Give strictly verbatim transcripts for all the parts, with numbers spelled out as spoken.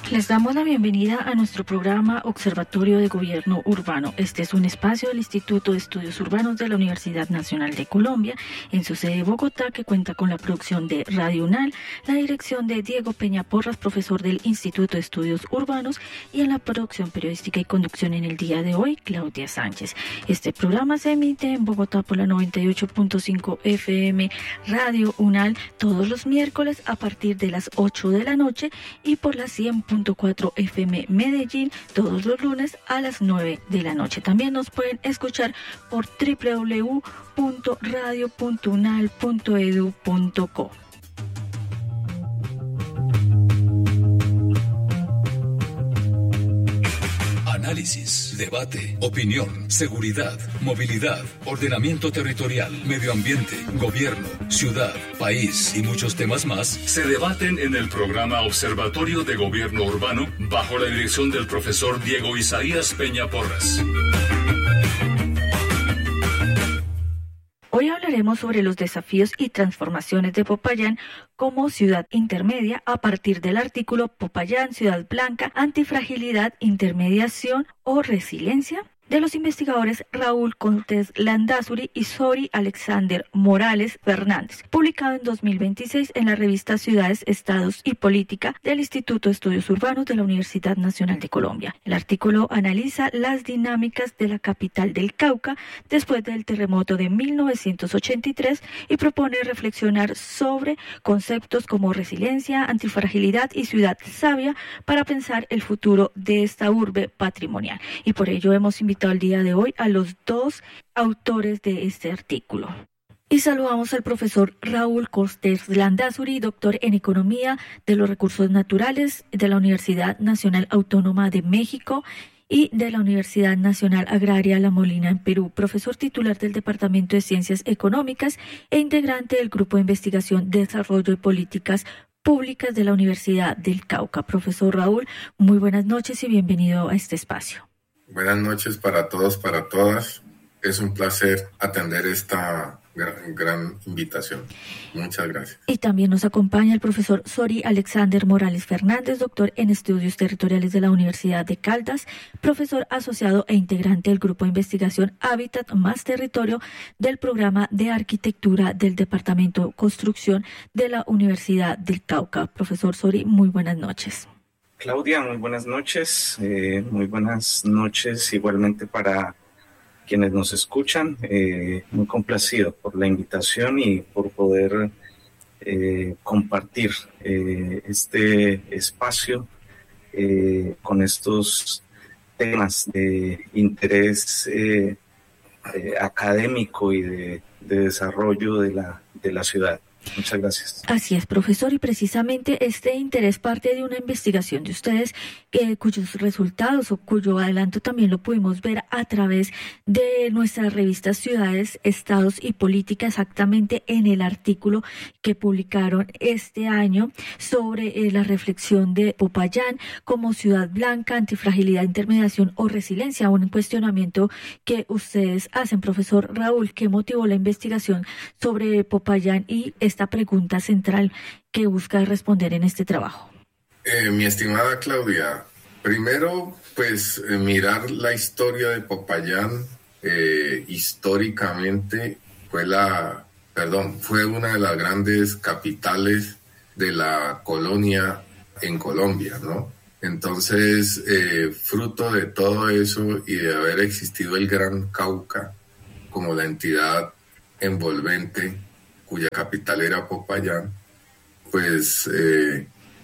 Les damos la bienvenida a nuestro programa Observatorio de Gobierno Urbano. Este es un espacio del Instituto de Estudios Urbanos de la Universidad Nacional de Colombia, en su sede de Bogotá, que cuenta con la producción de Radio UNAL, la dirección de Diego Peña Porras, profesor del Instituto de Estudios Urbanos, y en la producción periodística y conducción en el día de hoy, Claudia Sánchez. Este programa se emite en Bogotá por la noventa y ocho punto cinco F M Radio UNAL todos los miércoles a partir de las ocho de la noche y por la cien punto cuatro F M Medellín todos los lunes a las nueve de la noche. También nos pueden escuchar por doble u doble u doble u punto radio punto unal punto e d u punto co. Análisis, debate, opinión, seguridad, movilidad, ordenamiento territorial, medio ambiente, gobierno, ciudad, país y muchos temas más se debaten en el programa Observatorio de Gobierno Urbano bajo la dirección del profesor Diego Isaías Peña Porras. Hoy hablaremos sobre los desafíos y transformaciones de Popayán como ciudad intermedia a partir del artículo Popayán, Ciudad Blanca, Antifragilidad, Intermediación o Resiliencia, de los investigadores Raúl Cortés Landázuri y Sori Alexander Morales Fernández, publicado en dos mil veintiséis en la revista Ciudades, Estados y Política del Instituto de Estudios Urbanos de la Universidad Nacional de Colombia. El artículo analiza las dinámicas de la capital del Cauca después del terremoto de mil novecientos ochenta y tres y propone reflexionar sobre conceptos como resiliencia, antifragilidad y ciudad sabia para pensar el futuro de esta urbe patrimonial. Y por ello hemos invitado al día de hoy a los dos autores de este artículo. Y saludamos al profesor Raúl Cortés Landázuri, doctor en Economía de los Recursos Naturales de la Universidad Nacional Autónoma de México y de la Universidad Nacional Agraria La Molina en Perú, profesor titular del Departamento de Ciencias Económicas e integrante del Grupo de Investigación, Desarrollo y Políticas Públicas de la Universidad del Cauca. Profesor Raúl, muy buenas noches y bienvenido a este espacio. Buenas noches para todos, para todas. Es un placer atender esta gran, gran invitación. Muchas gracias. Y también nos acompaña el profesor Sori Alexander Morales Fernández, doctor en Estudios Territoriales de la Universidad de Caldas, profesor asociado e integrante del Grupo de Investigación Hábitat más Territorio del Programa de Arquitectura del Departamento Construcción de la Universidad del Cauca. Profesor Sori, muy buenas noches. Claudia, muy buenas noches, eh, muy buenas noches igualmente para quienes nos escuchan, eh, muy complacido por la invitación y por poder eh, compartir eh, este espacio eh, con estos temas de interés eh, eh, académico y de, de desarrollo de la, de la ciudad. Muchas gracias. Así es, profesor, y precisamente este interés parte de una investigación de ustedes eh, cuyos resultados o cuyo adelanto también lo pudimos ver a través de nuestras revistas Ciudades, Estados y Política, exactamente en el artículo que publicaron este año sobre eh, la reflexión de Popayán como ciudad blanca, antifragilidad, intermediación o resiliencia, un cuestionamiento que ustedes hacen. Profesor Raúl, ¿qué motivó la investigación sobre Popayán y esta pregunta central que busca responder en este trabajo? Eh, mi estimada Claudia, primero, pues eh, mirar la historia de Popayán eh, históricamente fue la, perdón, fue una de las grandes capitales de la colonia en Colombia, ¿no? Entonces, eh, fruto de todo eso y de haber existido el Gran Cauca como la entidad envolvente cuya capital era Popayán, pues eh,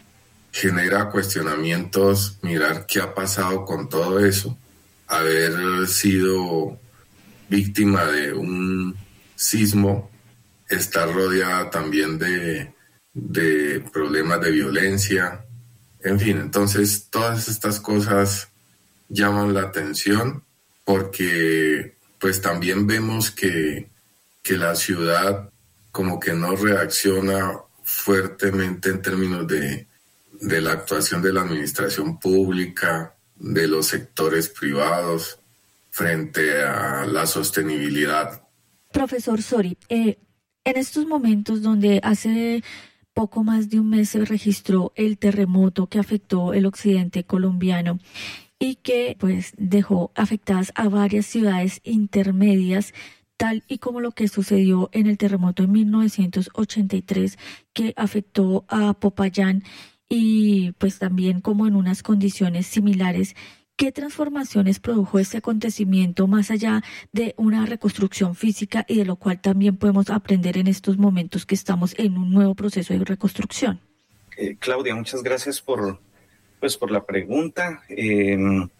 genera cuestionamientos, mirar qué ha pasado con todo eso, haber sido víctima de un sismo, estar rodeada también de, de problemas de violencia, en fin, entonces todas estas cosas llaman la atención porque pues también vemos que, que la ciudad como que no reacciona fuertemente en términos de, de la actuación de la administración pública, de los sectores privados frente a la sostenibilidad. Profesor Sori, eh, en estos momentos donde hace poco más de un mes se registró el terremoto que afectó el occidente colombiano y que pues dejó afectadas a varias ciudades intermedias, tal y como lo que sucedió en el terremoto en mil novecientos ochenta y tres que afectó a Popayán y pues también como en unas condiciones similares. ¿Qué transformaciones produjo este acontecimiento más allá de una reconstrucción física y de lo cual también podemos aprender en estos momentos que estamos en un nuevo proceso de reconstrucción? Eh, Claudia, muchas gracias por, pues, por la pregunta. Eh,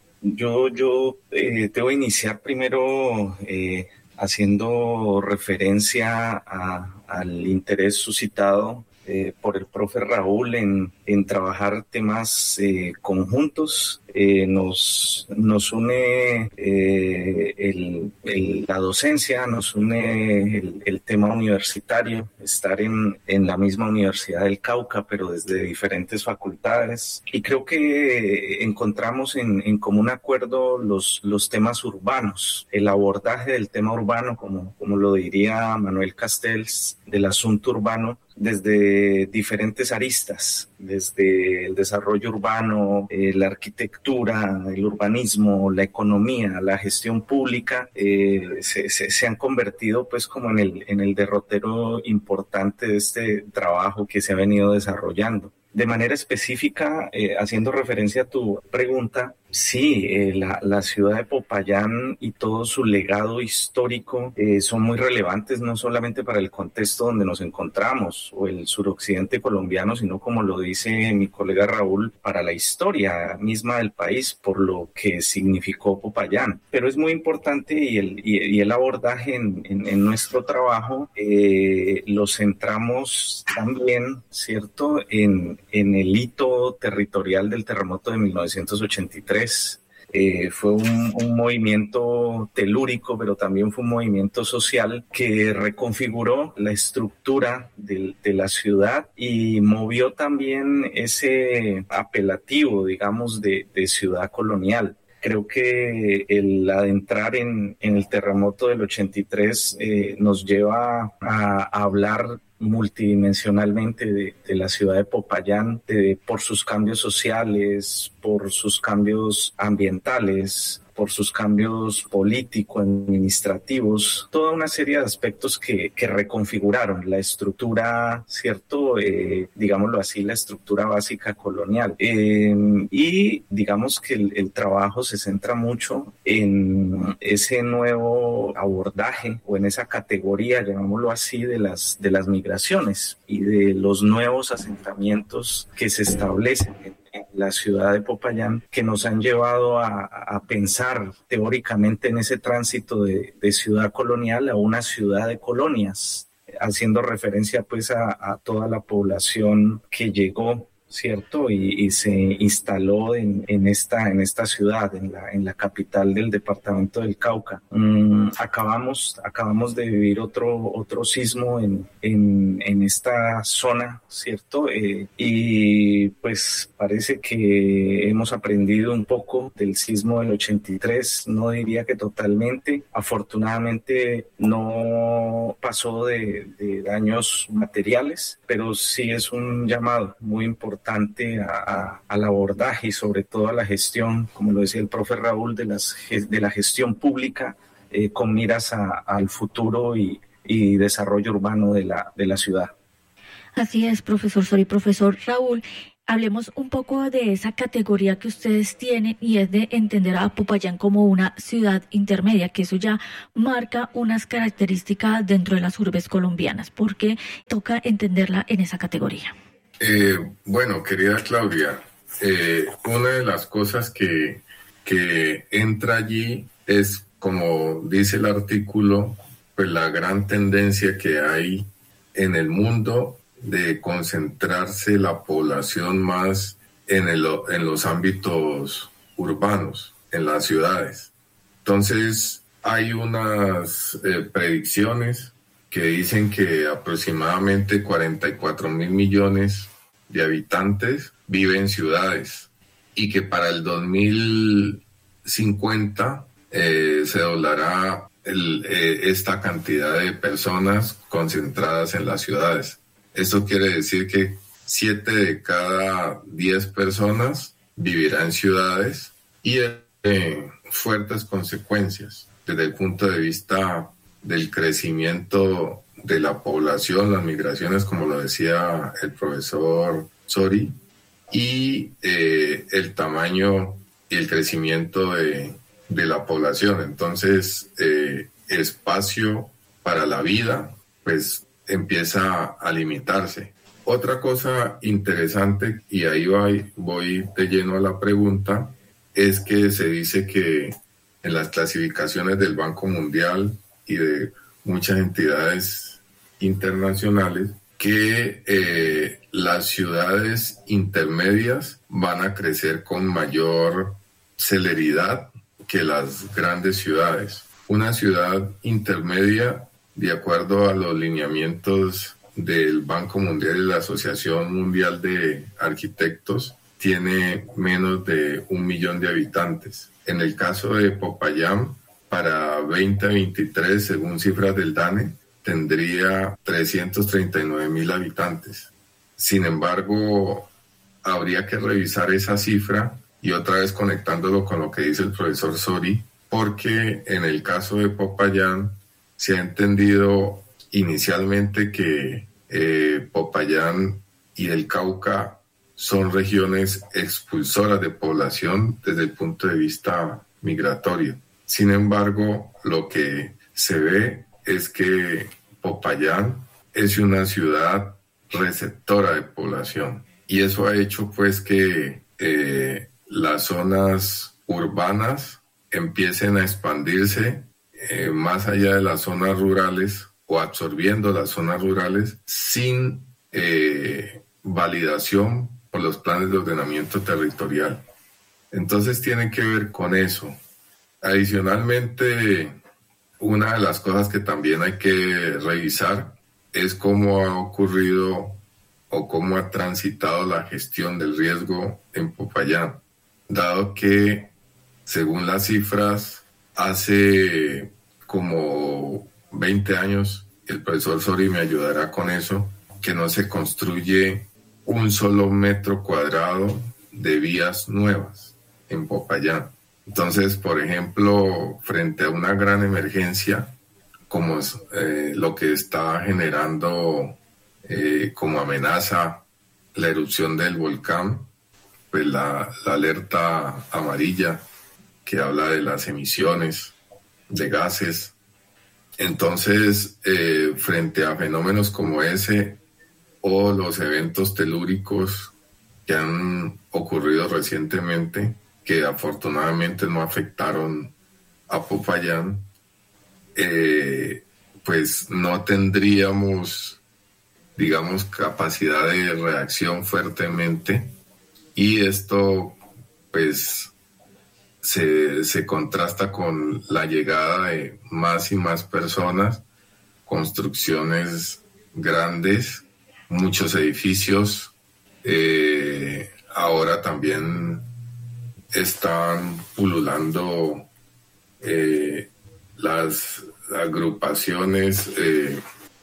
yo yo eh, debo iniciar primero eh, haciendo referencia a, al interés suscitado eh, por el profe Raúl en, en trabajar temas eh, conjuntos. Eh, nos, nos une eh, el, el, la docencia, nos une el, el tema universitario, estar en, en la misma Universidad del Cauca, pero desde diferentes facultades. Y creo que encontramos en, en común acuerdo los, los temas urbanos, el abordaje del tema urbano, como, como lo diría Manuel Castells, del asunto urbano, desde diferentes aristas, desde el desarrollo urbano, eh, la arquitectura, el urbanismo, la economía, la gestión pública, eh, se, se, se han convertido pues como en el, en el derrotero importante de este trabajo que se ha venido desarrollando. De manera específica, eh, haciendo referencia a tu pregunta, sí, eh, la, la ciudad de Popayán y todo su legado histórico eh, son muy relevantes, no solamente para el contexto donde nos encontramos o el suroccidente colombiano, sino como lo dice mi colega Raúl, para la historia misma del país, por lo que significó Popayán. Pero es muy importante y el, y, y el abordaje en, en, en nuestro trabajo eh, lo centramos también, ¿cierto?, en en el hito territorial del terremoto de mil novecientos ochenta y tres. Eh, fue un, un movimiento telúrico, pero también fue un movimiento social que reconfiguró la estructura de, de la ciudad y movió también ese apelativo, digamos, de, de ciudad colonial. Creo que el adentrar en, en el terremoto del ochenta y tres eh, nos lleva a, a hablar multidimensionalmente de, de la ciudad de Popayán, de, por sus cambios sociales, por sus cambios ambientales, por sus cambios político-administrativos, toda una serie de aspectos que, que reconfiguraron la estructura, ¿cierto? Eh, digámoslo así, la estructura básica colonial. Eh, y digamos que el, el trabajo se centra mucho en ese nuevo abordaje o en esa categoría, llamámoslo así, de las, de las migraciones y de los nuevos asentamientos que se establecen en la ciudad de Popayán, que nos han llevado a, a pensar teóricamente en ese tránsito de, de ciudad colonial a una ciudad de colonias, haciendo referencia pues a, a toda la población que llegó, ¿cierto? Y, y se instaló en, en, esta, en esta ciudad, en la, en la capital del departamento del Cauca. Mm, acabamos, acabamos de vivir otro, otro sismo en, en, en esta zona, ¿cierto? Eh, y pues parece que hemos aprendido un poco del sismo del ochenta y tres, no diría que totalmente. Afortunadamente no pasó de, de daños materiales, pero sí es un llamado muy importante A, a, al abordaje y sobre todo a la gestión, como lo decía el profe Raúl, de, las, de la gestión pública eh, con miras a, al futuro y, y desarrollo urbano de la, de la ciudad. Así es, profesor Sory. Profesor Raúl, hablemos un poco de esa categoría que ustedes tienen y es de entender a Popayán como una ciudad intermedia, que eso ya marca unas características dentro de las urbes colombianas. ¿Por qué toca entenderla en esa categoría? Eh, bueno, querida Claudia, eh, una de las cosas que, que entra allí es, como dice el artículo, pues la gran tendencia que hay en el mundo de concentrarse la población más en, el, en los ámbitos urbanos, en las ciudades. Entonces, hay unas eh, predicciones que dicen que aproximadamente cuarenta y cuatro mil millones de habitantes viven en ciudades y que para el dos mil cincuenta eh, se doblará el, eh, esta cantidad de personas concentradas en las ciudades. Esto quiere decir que siete de cada diez personas vivirán en ciudades y eh, fuertes consecuencias desde el punto de vista del crecimiento de la población, las migraciones, como lo decía el profesor Sori, y eh, el tamaño y el crecimiento de, de la población. Entonces, eh, espacio para la vida, pues empieza a limitarse. Otra cosa interesante, y ahí voy, voy de lleno a la pregunta, es que se dice que en las clasificaciones del Banco Mundial y de muchas entidades internacionales, que eh, las ciudades intermedias van a crecer con mayor celeridad que las grandes ciudades. Una ciudad intermedia, de acuerdo a los lineamientos del Banco Mundial y la Asociación Mundial de Arquitectos, tiene menos de un millón de habitantes. En el caso de Popayán, para veinte veintitrés, según cifras del DANE, tendría trescientos treinta y nueve mil habitantes. Sin embargo, habría que revisar esa cifra y otra vez conectándolo con lo que dice el profesor Sori, porque en el caso de Popayán se ha entendido inicialmente que eh, Popayán y el Cauca son regiones expulsoras de población desde el punto de vista migratorio. Sin embargo, lo que se ve es que Popayán es una ciudad receptora de población y eso ha hecho pues que eh, las zonas urbanas empiecen a expandirse eh, más allá de las zonas rurales o absorbiendo las zonas rurales sin eh, validación por los planes de ordenamiento territorial. Entonces tiene que ver con eso. Adicionalmente, una de las cosas que también hay que revisar es cómo ha ocurrido o cómo ha transitado la gestión del riesgo en Popayán, dado que, según las cifras, hace como veinte años, el profesor Sori me ayudará con eso, que no se construye un solo metro cuadrado de vías nuevas en Popayán. Entonces, por ejemplo, frente a una gran emergencia, como es, eh, lo que está generando eh, como amenaza la erupción del volcán, pues la, la alerta amarilla que habla de las emisiones de gases. Entonces, eh, frente a fenómenos como ese o los eventos telúricos que han ocurrido recientemente, que afortunadamente no afectaron a Popayán, eh, pues no tendríamos, digamos, capacidad de reacción fuertemente, y esto pues se, se contrasta con la llegada de más y más personas, construcciones grandes, muchos edificios, eh, ahora también están pululando eh, las agrupaciones eh,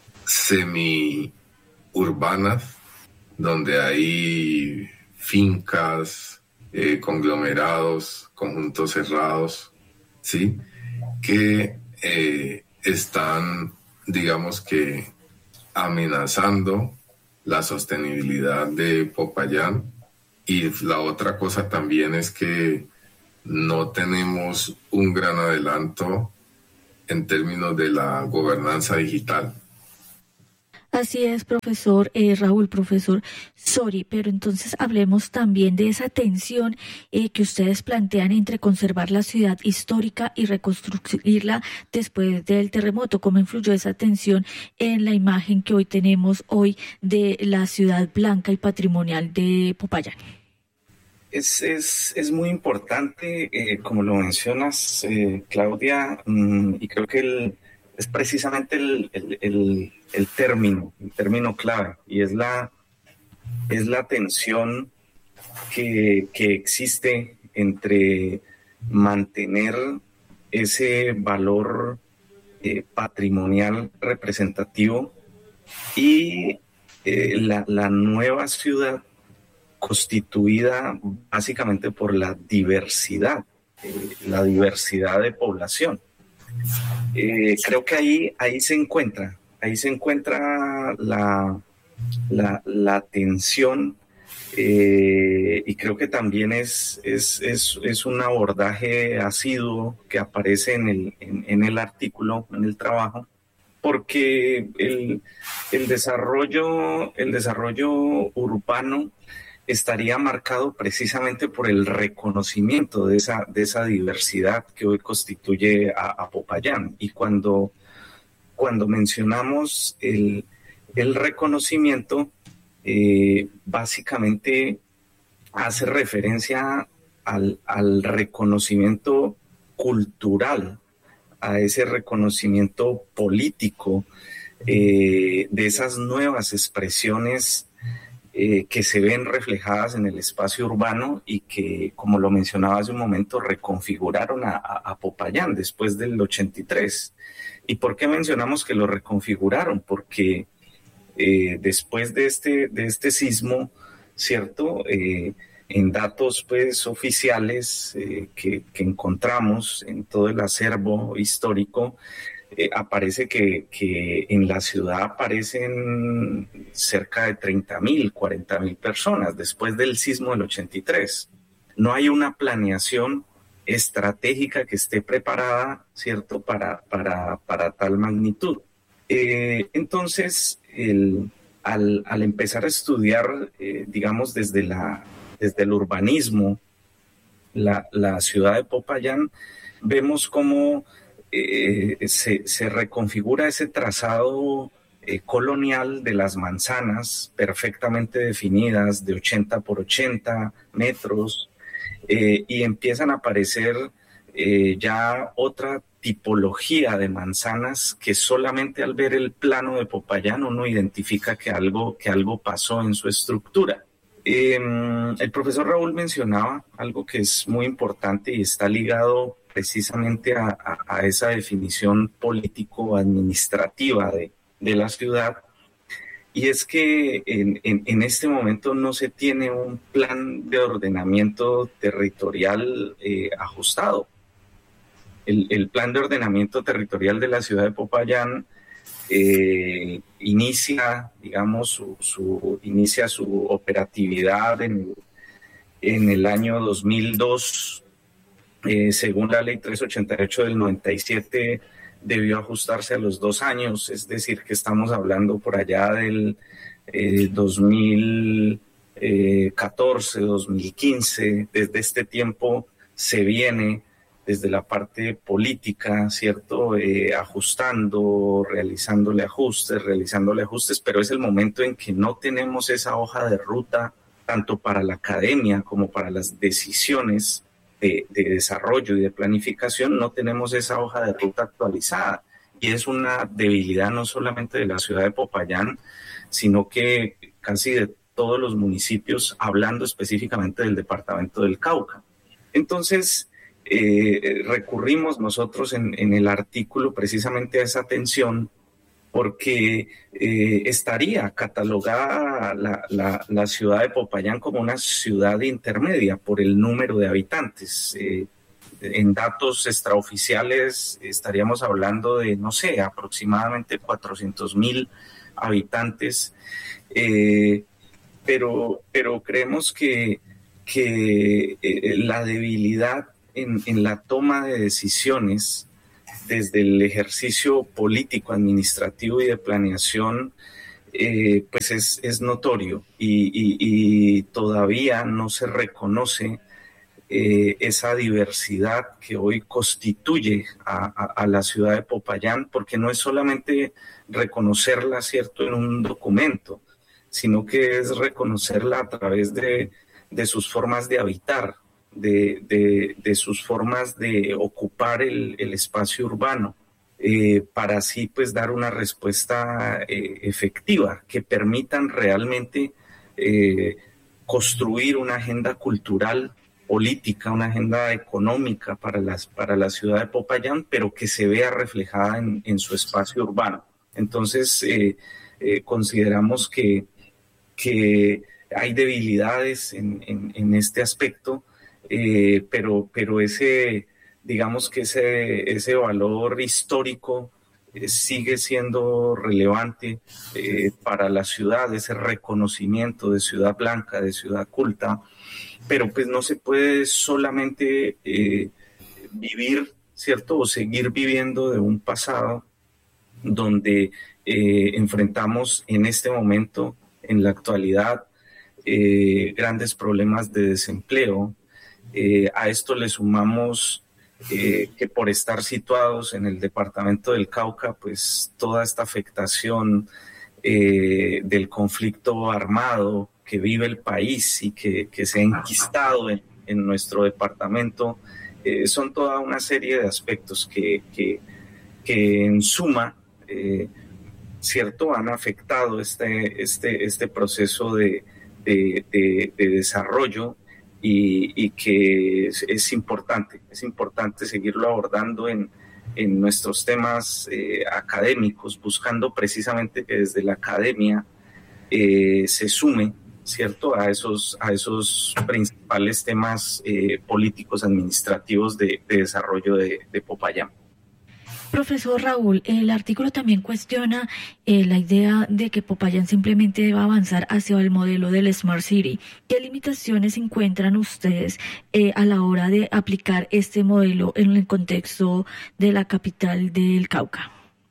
semi-urbanas, donde hay fincas, eh, conglomerados, conjuntos cerrados, ¿sí? Que eh, están, digamos que, amenazando la sostenibilidad de Popayán. Y la otra cosa también es que no tenemos un gran adelanto en términos de la gobernanza digital. Así es, profesor eh, Raúl, profesor Sori, pero entonces hablemos también de esa tensión eh, que ustedes plantean entre conservar la ciudad histórica y reconstruirla después del terremoto. ¿Cómo influyó esa tensión en la imagen que hoy tenemos hoy de la ciudad blanca y patrimonial de Popayán? Es, es, es muy importante, eh, como lo mencionas, eh, Claudia, mmm, y creo que el, es precisamente el, el, el, el término, el término clave, y es la, es la tensión que, que existe entre mantener ese valor eh, patrimonial representativo y eh, la, la nueva ciudad constituida básicamente por la diversidad, eh, la diversidad de población. Eh, creo que ahí, ahí se encuentra, ahí se encuentra la, la, la tensión, eh, y creo que también es, es, es, es un abordaje asiduo que aparece en el, en, en el artículo, en el trabajo, porque el, el, desarrollo, el desarrollo urbano estaría marcado precisamente por el reconocimiento de esa, de esa diversidad que hoy constituye a, a Popayán. Y cuando, cuando mencionamos el, el reconocimiento, eh, básicamente hace referencia al, al reconocimiento cultural, a ese reconocimiento político, eh, de esas nuevas expresiones Eh, que se ven reflejadas en el espacio urbano y que, como lo mencionaba hace un momento, reconfiguraron a, a, a Popayán después del ochenta y tres. ¿Y por qué mencionamos que lo reconfiguraron? Porque eh, después de este, de este sismo, ¿cierto? Eh, en datos pues, oficiales eh, que, que encontramos en todo el acervo histórico, Eh, aparece que, que en la ciudad aparecen cerca de treinta mil, cuarenta mil personas después del sismo del ochenta y tres. No hay una planeación estratégica que esté preparada, ¿cierto?, para, para, para tal magnitud. Eh, entonces, el, al, al empezar a estudiar, eh, digamos, desde, la, desde el urbanismo, la, la ciudad de Popayán, vemos cómo Eh, se, se reconfigura ese trazado eh, colonial de las manzanas perfectamente definidas de ochenta por ochenta metros, eh, y empiezan a aparecer eh, ya otra tipología de manzanas que solamente al ver el plano de Popayán uno identifica que algo, que algo pasó en su estructura. Eh, el profesor Raúl mencionaba algo que es muy importante y está ligado precisamente a, a, a esa definición político-administrativa de, de la ciudad, y es que en, en, en este momento no se tiene un plan de ordenamiento territorial eh, ajustado. El, el plan de ordenamiento territorial de la ciudad de Popayán eh, inicia, digamos, su, su, inicia su operatividad en, en el año dos mil dos. Eh, según la ley trescientos ochenta y ocho del noventa y siete, debió ajustarse a los dos años, es decir, que estamos hablando por allá del eh, dos mil catorce, dos mil quince. Desde este tiempo se viene desde la parte política, ¿cierto?, eh, ajustando, realizándole ajustes, realizándole ajustes, pero es el momento en que no tenemos esa hoja de ruta, tanto para la academia como para las decisiones De, de desarrollo y de planificación. No tenemos esa hoja de ruta actualizada, y es una debilidad no solamente de la ciudad de Popayán, sino que casi de todos los municipios, hablando específicamente del departamento del Cauca. Entonces, eh, recurrimos nosotros en, en el artículo precisamente a esa tensión, porque eh, estaría catalogada la, la, la ciudad de Popayán como una ciudad intermedia por el número de habitantes. Eh, en datos extraoficiales estaríamos hablando de, no sé, aproximadamente cuatrocientos mil habitantes, eh, pero, pero creemos que, que eh, la debilidad en, en la toma de decisiones desde el ejercicio político, administrativo y de planeación, eh, pues es, es notorio, y, y, y todavía no se reconoce eh, esa diversidad que hoy constituye a, a, a la ciudad de Popayán, porque no es solamente reconocerla, ¿cierto?, en un documento, sino que es reconocerla a través de, de sus formas de habitar, De, de, de sus formas de ocupar el, el espacio urbano, eh, para así pues dar una respuesta eh, efectiva, que permitan realmente eh, construir una agenda cultural, política, una agenda económica para, las, para la ciudad de Popayán, pero que se vea reflejada en, en su espacio urbano. Entonces, eh, eh, consideramos que que hay debilidades en, en, en este aspecto, eh, pero, pero ese, digamos que ese, ese valor histórico eh, sigue siendo relevante eh, para la ciudad, ese reconocimiento de ciudad blanca, de ciudad culta, pero pues no se puede solamente eh, vivir, ¿cierto? O seguir viviendo de un pasado donde eh, enfrentamos en este momento, en la actualidad, eh, grandes problemas de desempleo. Eh, a esto le sumamos eh, que por estar situados en el departamento del Cauca, pues toda esta afectación eh, del conflicto armado que vive el país y que, que se ha enquistado en, en nuestro departamento, eh, son toda una serie de aspectos que, que, que en suma, eh, cierto, han afectado este, este, este proceso de, de, de, de desarrollo y, y que es, es importante, es importante seguirlo abordando en, en nuestros temas eh, académicos, buscando precisamente que desde la academia eh, se sume, ¿cierto?, a esos, a esos principales temas eh, políticos administrativos de, de desarrollo de, de Popayán. Profesor Raúl, el artículo también cuestiona eh, la idea de que Popayán simplemente deba avanzar hacia el modelo del Smart City. ¿Qué limitaciones encuentran ustedes eh, a la hora de aplicar este modelo en el contexto de la capital del Cauca?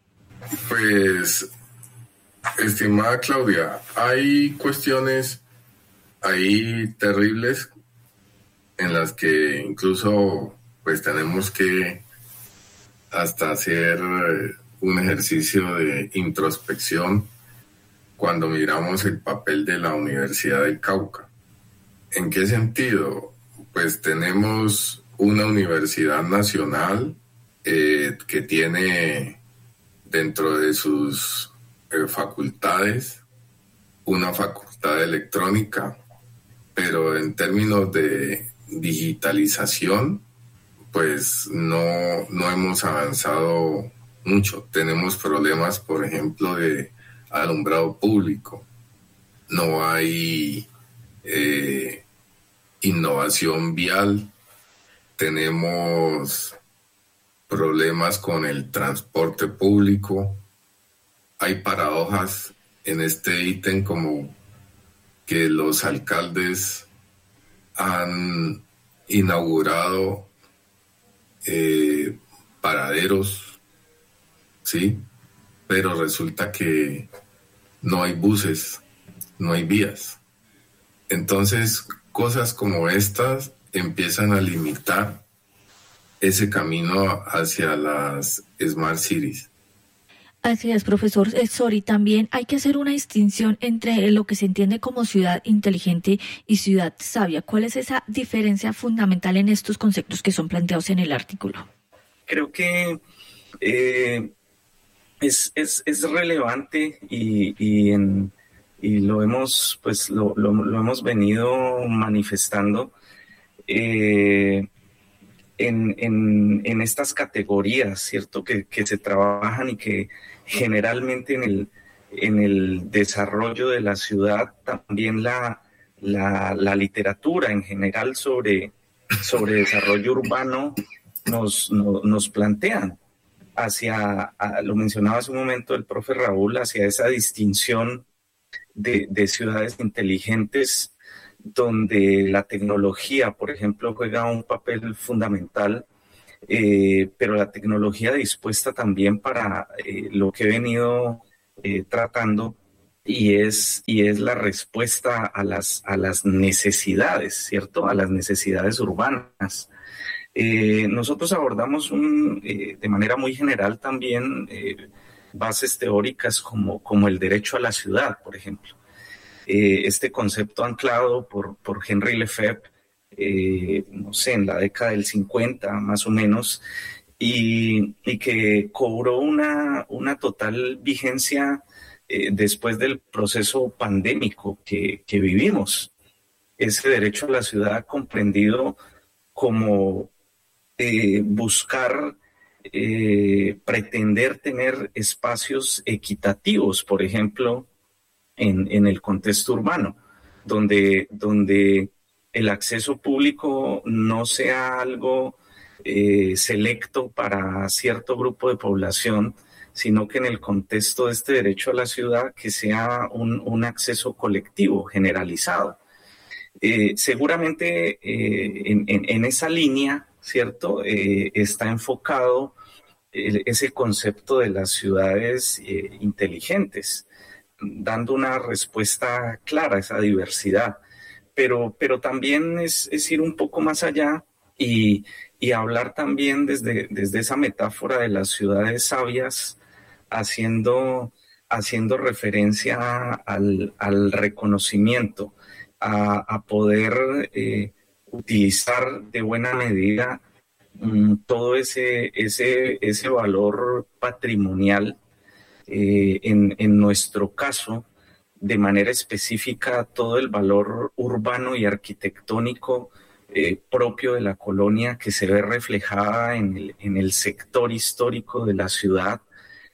Pues, estimada Claudia, hay cuestiones ahí terribles en las que incluso pues tenemos que hasta hacer un ejercicio de introspección cuando miramos el papel de la Universidad del Cauca. ¿En qué sentido? Pues tenemos una universidad nacional eh, que tiene dentro de sus eh, facultades una facultad de electrónica, pero en términos de digitalización, pues no, no hemos avanzado mucho. Tenemos problemas, por ejemplo, de alumbrado público. No hay eh, innovación vial. Tenemos problemas con el transporte público. Hay paradojas en este ítem como que los alcaldes han inaugurado Eh, paraderos, ¿sí? Pero resulta que no hay buses, no hay vías. Entonces, cosas como estas empiezan a limitar ese camino hacia las Smart Cities. Así es, profesor Sori. También hay que hacer una distinción entre lo que se entiende como ciudad inteligente y ciudad sabia. ¿Cuál es esa diferencia fundamental en estos conceptos que son planteados en el artículo? Creo que eh, es, es, es relevante y, y, en, y lo hemos pues lo, lo, lo hemos venido manifestando eh, en, en, en estas categorías, ¿cierto?, que, que se trabajan y que generalmente en el, en el desarrollo de la ciudad también la, la, la literatura en general sobre, sobre desarrollo urbano nos, nos, nos plantean hacia, a, lo mencionaba hace un momento el profe Raúl, hacia esa distinción de, de ciudades inteligentes donde la tecnología, por ejemplo, juega un papel fundamental, eh, pero la tecnología dispuesta también para eh, lo que he venido eh, tratando y es, y es la respuesta a las, a las necesidades, ¿cierto? A las necesidades urbanas. Eh, nosotros abordamos un, eh, de manera muy general también eh, bases teóricas como, como el derecho a la ciudad, por ejemplo. Eh, este concepto anclado por, por Henry Lefebvre, eh, no sé, en la década del cincuenta más o menos, y, y que cobró una, una total vigencia eh, después del proceso pandémico que, que vivimos. Ese derecho a la ciudad comprendido como eh, buscar, eh, pretender tener espacios equitativos, por ejemplo, en, en el contexto urbano, donde, donde el acceso público no sea algo eh, selecto para cierto grupo de población, sino que en el contexto de este derecho a la ciudad que sea un, un acceso colectivo, generalizado. Eh, seguramente eh, en, en, en esa línea, ¿cierto? Eh, está enfocado el, ese concepto de las ciudades eh, inteligentes, dando una respuesta clara a esa diversidad. Pero, pero también es, es ir un poco más allá y, y hablar también desde, desde esa metáfora de las ciudades sabias, haciendo, haciendo referencia al, al reconocimiento, a, a poder eh, utilizar de buena medida um, todo ese, ese, ese valor patrimonial, eh, en, en nuestro caso, de manera específica, todo el valor urbano y arquitectónico eh, propio de la colonia que se ve reflejada en el, en el sector histórico de la ciudad,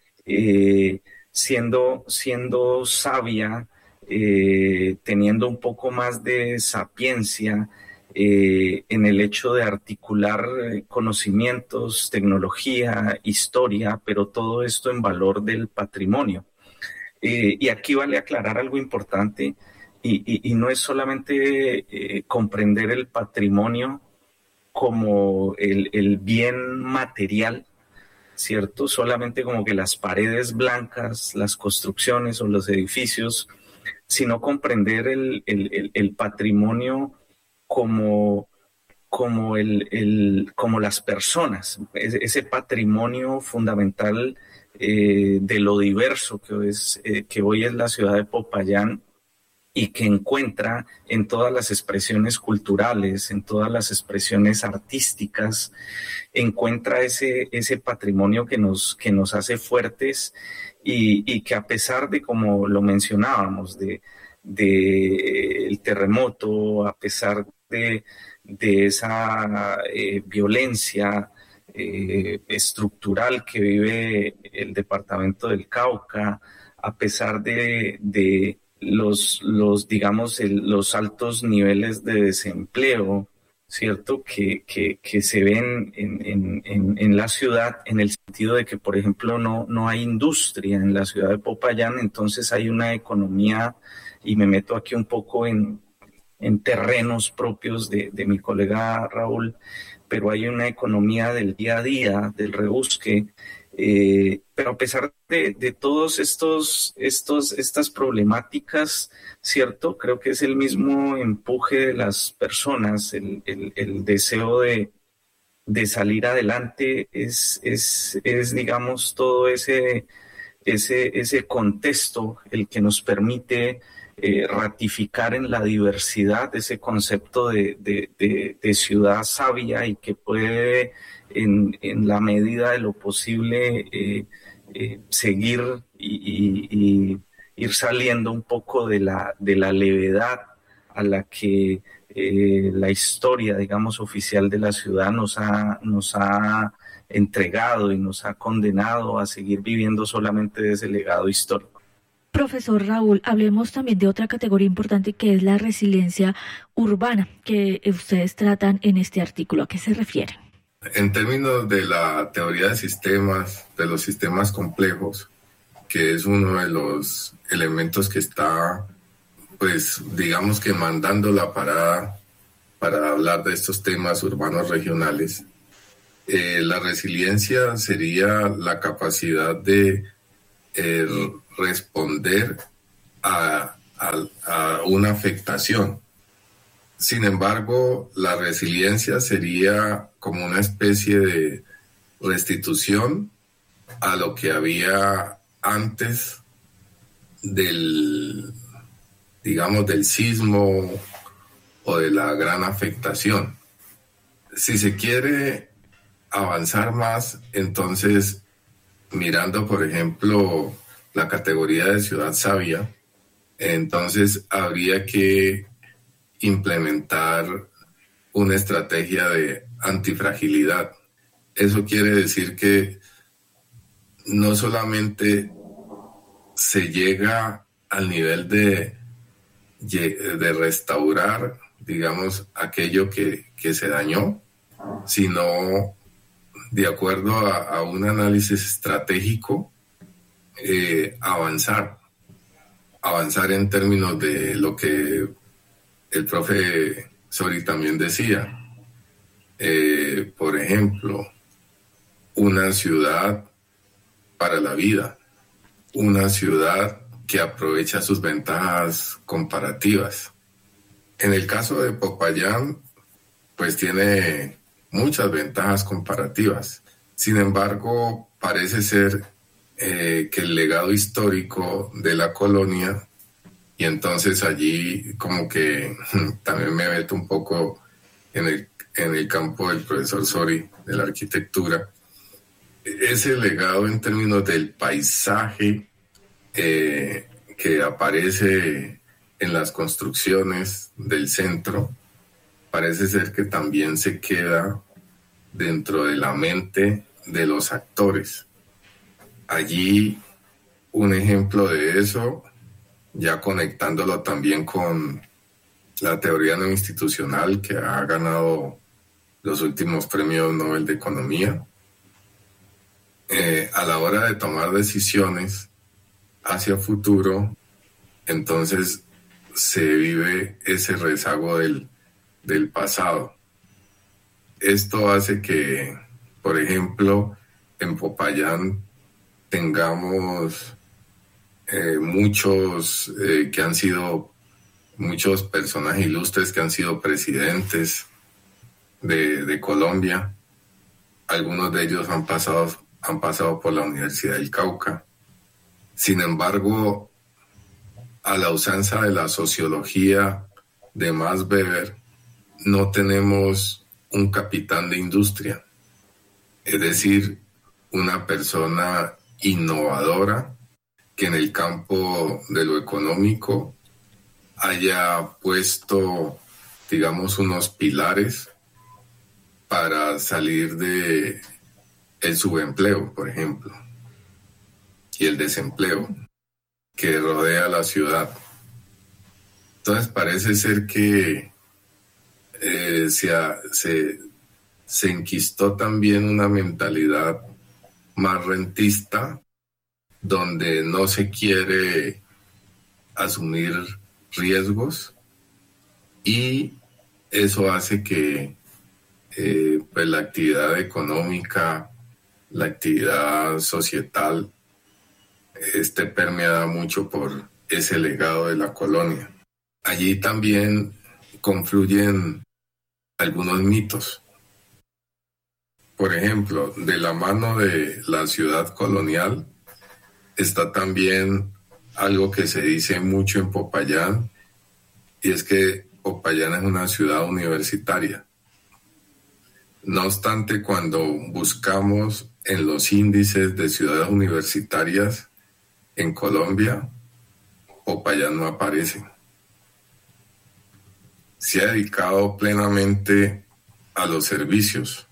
eh, siendo, siendo sabia, eh, teniendo un poco más de sapiencia eh, en el hecho de articular conocimientos, tecnología, historia, pero todo esto en valor del patrimonio. Eh, y aquí vale aclarar algo importante, y, y, y no es solamente eh, comprender el patrimonio como el, el bien material, ¿cierto? Solamente como que las paredes blancas, las construcciones o los edificios, sino comprender el, el, el, el patrimonio como, como, el, el, como las personas, ese patrimonio fundamental eh, de lo diverso que hoy, es, eh, que hoy es la ciudad de Popayán, y que encuentra en todas las expresiones culturales, en todas las expresiones artísticas, encuentra ese, ese patrimonio que nos, que nos hace fuertes y, y que a pesar de, como lo mencionábamos, de, de el terremoto, a pesar de, de esa eh, violencia eh, estructural que vive el departamento del Cauca, a pesar de... de los, los digamos, el, los altos niveles de desempleo, ¿cierto? Que, que, que se ven en, en, en, en la ciudad, en el sentido de que, por ejemplo, no, no hay industria en la ciudad de Popayán, entonces hay una economía, y me meto aquí un poco en, en terrenos propios de, de mi colega Raúl, pero hay una economía del día a día, del rebusque. Eh, pero a pesar de, de todos estos, estos, estas problemáticas, ¿cierto? Creo que es el mismo empuje de las personas, el, el, el deseo de, de salir adelante, es, es, es digamos, todo ese, ese, ese contexto el que nos permite eh, ratificar en la diversidad ese concepto de, de, de, de ciudad sabia y que puede... En, en la medida de lo posible eh, eh, seguir y, y, y ir saliendo un poco de la, de la levedad a la que eh, la historia, digamos, oficial de la ciudad nos ha, nos ha entregado y nos ha condenado a seguir viviendo solamente de ese legado histórico. Profesor Raúl, hablemos también de otra categoría importante que es la resiliencia urbana que ustedes tratan en este artículo. ¿A qué se refieren? En términos de la teoría de sistemas, de los sistemas complejos, que es uno de los elementos que está, pues, digamos que mandando la parada para hablar de estos temas urbanos regionales, eh, la resiliencia sería la capacidad de eh, responder a, a, a una afectación. Sin embargo, la resiliencia sería como una especie de restitución a lo que había antes del, digamos, del sismo o de la gran afectación. Si se quiere avanzar más, entonces, mirando, por ejemplo, la categoría de ciudad sabia, entonces habría que implementar una estrategia de antifragilidad. Eso quiere decir que no solamente se llega al nivel de, de restaurar, digamos, aquello que, que se dañó, sino de acuerdo a, a un análisis estratégico, eh, avanzar, avanzar en términos de lo que el profe Sori también decía. Eh, por ejemplo, una ciudad para la vida, una ciudad que aprovecha sus ventajas comparativas. En el caso de Popayán, pues tiene muchas ventajas comparativas. Sin embargo, parece ser eh, que el legado histórico de la colonia, y entonces allí como que también me meto un poco en el, en el campo del profesor Sori, de la arquitectura, ese legado en términos del paisaje eh, que aparece en las construcciones del centro, parece ser que también se queda dentro de la mente de los actores. Allí un ejemplo de eso, ya conectándolo también con la teoría no institucional que ha ganado los últimos premios Nobel de Economía, eh, a la hora de tomar decisiones hacia futuro, entonces se vive ese rezago del, del pasado. Esto hace que, por ejemplo, en Popayán tengamos eh, muchos eh, que han sido, muchos personajes ilustres que han sido presidentes de, de Colombia. Algunos de ellos han pasado, han pasado por la Universidad del Cauca. Sin embargo, a la usanza de la sociología de Max Weber, no tenemos un capitán de industria, es decir, una persona innovadora que en el campo de lo económico haya puesto, digamos, unos pilares para salir de el subempleo, por ejemplo, y el desempleo que rodea la ciudad. Entonces parece ser que eh, se, ha, se, se enquistó también una mentalidad más rentista, donde no se quiere asumir riesgos, y eso hace que eh, pues la actividad económica, la actividad societal esté permeada mucho por ese legado de la colonia. Allí también confluyen algunos mitos. Por ejemplo, de la mano de la ciudad colonial está también algo que se dice mucho en Popayán, y es que Popayán es una ciudad universitaria. No obstante, cuando buscamos en los índices de ciudades universitarias en Colombia, Popayán no aparece. Se ha dedicado plenamente a los servicios,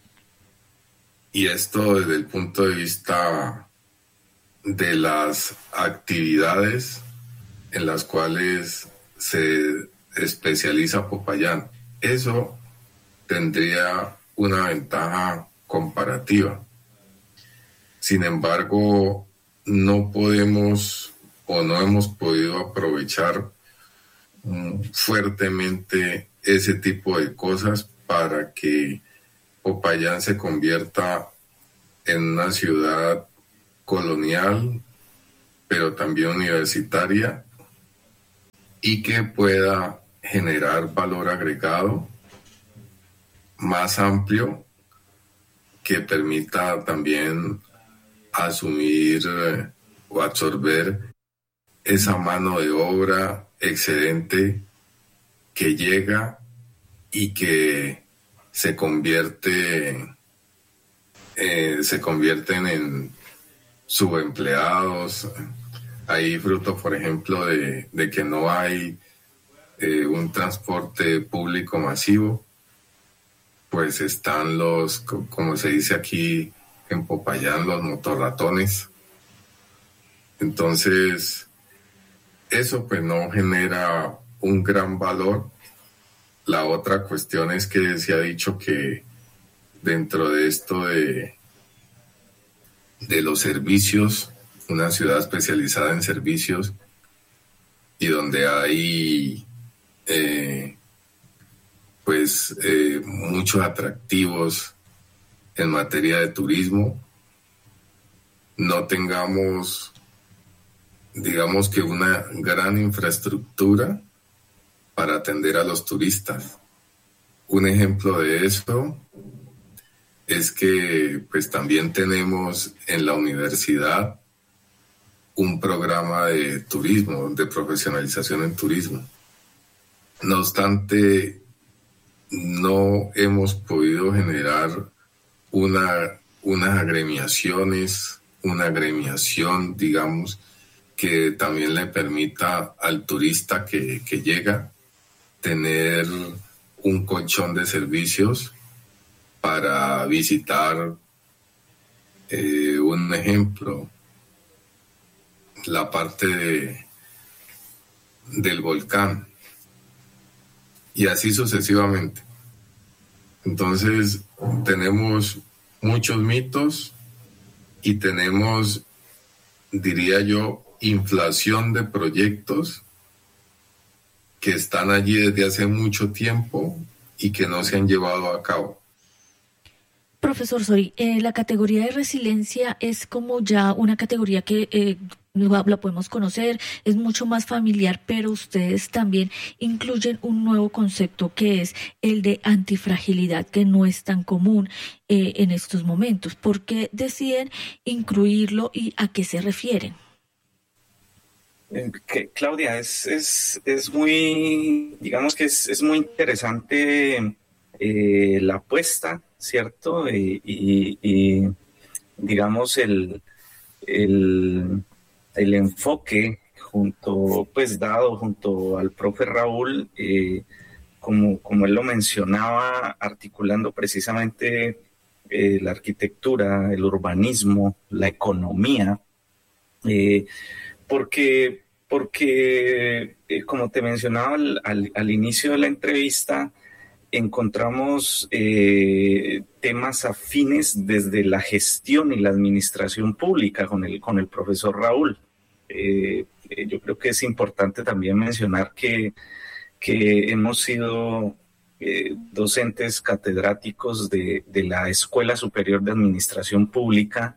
y esto desde el punto de vista de las actividades en las cuales se especializa Popayán. Eso tendría una ventaja comparativa. Sin embargo, no podemos o no hemos podido aprovechar um, fuertemente ese tipo de cosas para que Popayán se convierta en una ciudad colonial, pero también universitaria, y que pueda generar valor agregado más amplio que permita también asumir eh, o absorber esa mano de obra excedente que llega y que se convierte eh, se convierten en subempleados. Hay fruto, por ejemplo, de, de que no hay eh, un transporte público masivo, pues están los, como se dice aquí en Popayán, los motorratones. Entonces, eso pues no genera un gran valor. La otra cuestión es que se ha dicho que dentro de esto de, de los servicios, una ciudad especializada en servicios y donde hay eh, pues eh, muchos atractivos en materia de turismo, no tengamos, digamos que una gran infraestructura para atender a los turistas. Un ejemplo de eso es que pues también tenemos en la universidad un programa de turismo, de profesionalización en turismo. No obstante, no hemos podido generar una, unas agremiaciones, una agremiación, digamos, que también le permita al turista que, que llega tener un colchón de servicios para visitar, eh, un ejemplo, la parte de, del volcán, y así sucesivamente. Entonces, tenemos muchos mitos y tenemos, diría yo, inflación de proyectos que están allí desde hace mucho tiempo y que no se han llevado a cabo. Profesor Sory, eh, la categoría de resiliencia es como ya una categoría que eh, la, la podemos conocer, es mucho más familiar, pero ustedes también incluyen un nuevo concepto que es el de antifragilidad, que no es tan común eh, en estos momentos. ¿Por qué deciden incluirlo y a qué se refieren? Que, Claudia, es, es, es muy, digamos que es, es muy interesante eh, la apuesta, ¿cierto? Y, y, y digamos el, el, el enfoque junto, pues dado junto al profe Raúl, eh, como, como él lo mencionaba, articulando precisamente eh, la arquitectura, el urbanismo, la economía, eh, porque, porque eh, como te mencionaba al, al, al inicio de la entrevista, encontramos eh, temas afines desde la gestión y la administración pública con el, con el profesor Raúl. Eh, eh, yo creo que es importante también mencionar que, que hemos sido eh, docentes catedráticos de, de la Escuela Superior de Administración Pública.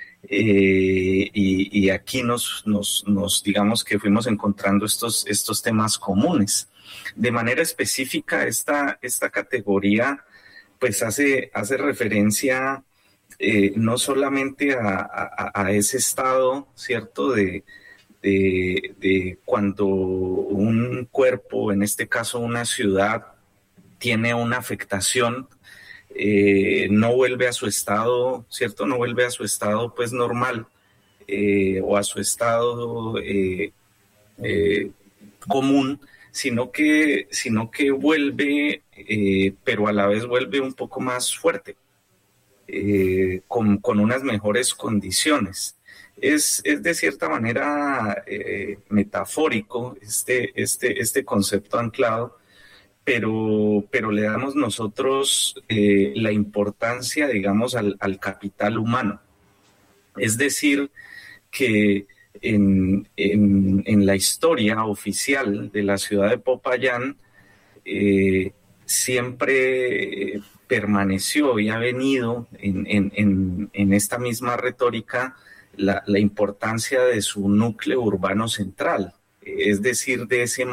Eh, y, y aquí nos, nos, nos, digamos que fuimos encontrando estos, estos temas comunes. De manera específica, esta, esta categoría pues hace, hace referencia eh, no solamente a, a, a ese estado, ¿cierto?, de, de, de cuando un cuerpo, en este caso una ciudad, tiene una afectación, Eh, no vuelve a su estado, ¿cierto? No vuelve a su estado, pues, normal, eh, o a su estado eh, eh, común, sino que, sino que vuelve, eh, pero a la vez vuelve un poco más fuerte, eh, con, con unas mejores condiciones. Es, es de cierta manera eh, metafórico este, este, este concepto anclado, Pero, pero le damos nosotros eh, la importancia, digamos, al, al capital humano. Es decir, que en, en, en la historia oficial de la ciudad de Popayán eh, siempre permaneció y ha venido en, en, en, en esta misma retórica la, la importancia de su núcleo urbano central, es decir, de ese